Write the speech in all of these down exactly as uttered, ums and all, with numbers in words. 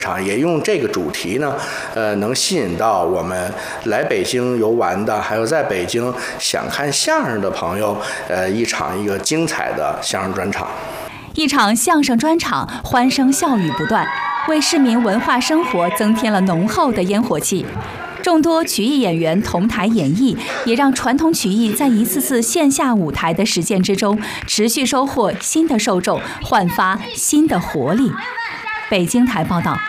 也用这个主题呢，呃，能吸引到我们来北京游玩的，还有在北京想看相声的朋友，呃，一场一个精彩的相声专场。 一场相声专场，欢声笑语不断，为市民文化生活增添了浓厚的烟火气。众多曲艺演员同台演绎，也让传统曲艺在一次次线下舞台的实践之中，持续收获新的受众，焕发新的活力。北京台报道。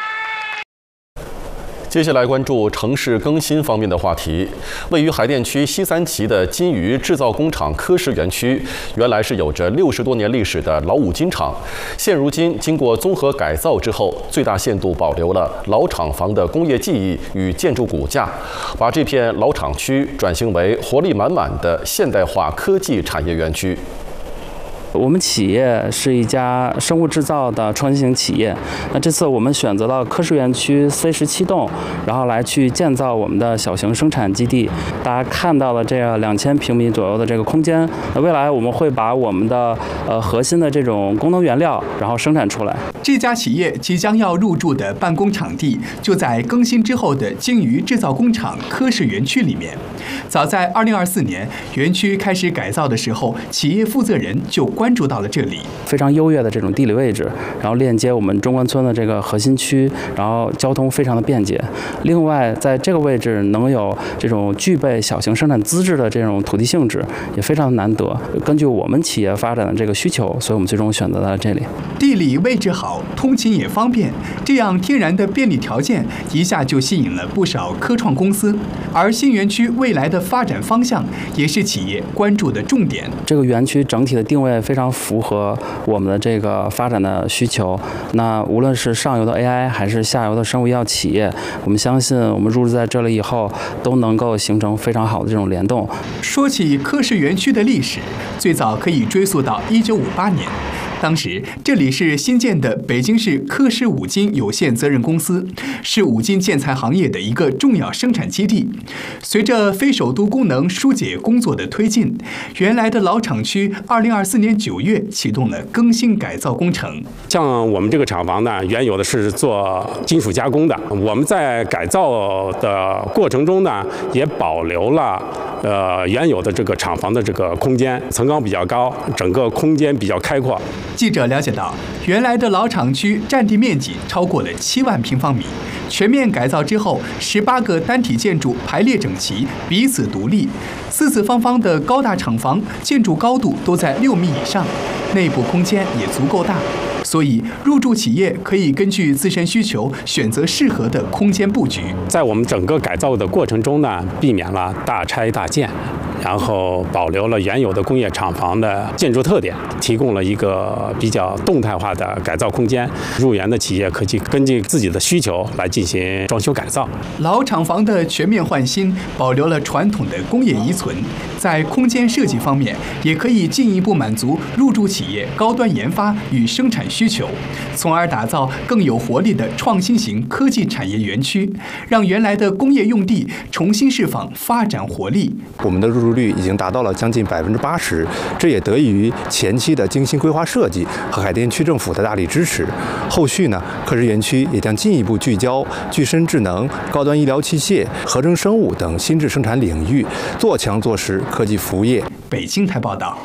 接下来关注城市更新方面的话题。位于海淀区西三旗的金鱼制造工厂科室园区，原来是有着六十多年历史的老五金厂，现如今经过综合改造之后，最大限度保留了老厂房的工业技艺与建筑骨架，把这片老厂区转型为活力满满的现代化科技产业园区。 我们企业是一家生物制造的创新型企业。那这次我们选择了科室园区 C 十七栋，然后来去建造我们的小型生产基地。大家看到了这个两千平米左右的这个空间，那未来我们会把我们的呃核心的这种功能原料，然后生产出来。 这家企业即将要入驻的办公场地就在更新之后的鲸鱼制造工厂科室园区里面。早在二零二四年园区开始改造的时候，企业负责人就关注到了这里， 非常优越的这种地理位置，然后链接我们中关村的这个核心区，然后交通非常的便捷。另外，在这个位置能有这种具备小型生产资质的这种土地性质，也非常难得。根据我们企业发展的这个需求，所以我们最终选择了这里。 地理位置好，通勤也方便，这样天然的便利条件一下就吸引了不少科创公司。而新园区未来的发展方向也是企业关注的重点。 这个园区整体的定位非常符合我们的这个发展的需求。那无论是上游的 A I 还是下游的生物医药企业，我们相信我们入驻在这里以后，都能够形成非常好的这种联动。 说起科室园区的历史，最早可以追溯到一九五八年。当时这里是新建的北京市科室五金有限责任公司，是五金建材行业的一个重要生产基地。随着非首都功能疏解工作的推进，原来的老厂区二零二四年九月启动了更新改造工程。 像我们这个厂房呢，原有的是做金属加工的，我们在改造的过程中呢，也保留了呃原有的这个厂房的这个空间，层高比较高，整个空间比较开阔。 记者了解到，原来的老厂区占地面积超过了七万平方米，全面改造之后，十八个单体建筑排列整齐，彼此独立，四四方方的高大厂房，建筑高度都在六米以上，内部空间也足够大，所以入驻企业可以根据自身需求选择适合的空间布局。 在我们整个改造的过程中呢，避免了大拆大建，然后保留了原有的工业厂房的建筑特点，提供了一个比较动态化的改造空间。入园的企业可以根据自己的需求来进行装修改造。 老厂房的全面换新，保留了传统的工业遗存，在空间设计方面，也可以进一步满足入驻企业高端研发与生产需求，从而打造更有活力的创新型科技产业园区，让原来的工业用地重新释放发展活力。 我们的入驻率已经达到了将近百分之八十，这也得益于前期的精心规划设计和海淀区政府的大力支持。后续呢，科室园区也将进一步聚焦具身智能、高端医疗器械、合成生物等新质生产领域，做强做实科技服务业。 北京台报道。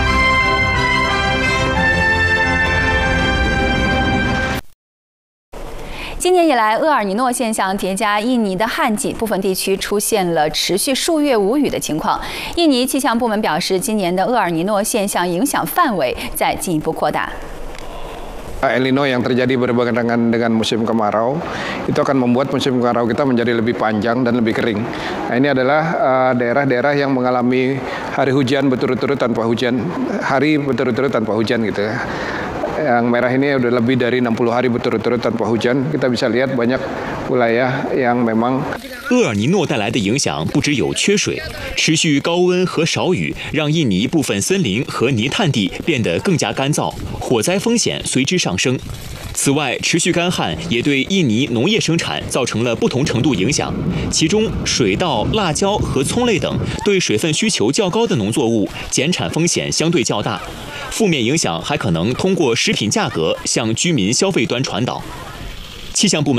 今年以来，厄尔尼诺现象叠加印尼的旱季，部分地区出现了持续数月无雨的情况。印尼气象部门表示，今年的厄尔尼诺现象影响范围在进一步扩大。 El Nino yang terjadi berbarengan dengan musim kemarau itu akan membuat musim kemarau kita menjadi lebih panjang dan lebih kering. Nah, ini adalah daerah-daerah uh, yang mengalami hari hujan berturut-turut tanpa hujan, hari berturut-turut tanpa hujan gitu ya. Yang merah ini udah lebih dari enam puluh hari berturut-turut tanpa hujan. Kita bisa lihat banyak wilayah yang memang 厄尔尼诺带来的影响不只有缺水，持续高温和少雨让印尼部分森林和泥炭地变得更加干燥，火灾风险随之上升。此外，持续干旱也对印尼农业生产造成了不同程度影响，其中水稻、辣椒和葱类等对水分需求较高的农作物减产风险相对较大。负面影响还可能通过食品价格向居民消费端传导。 气象部门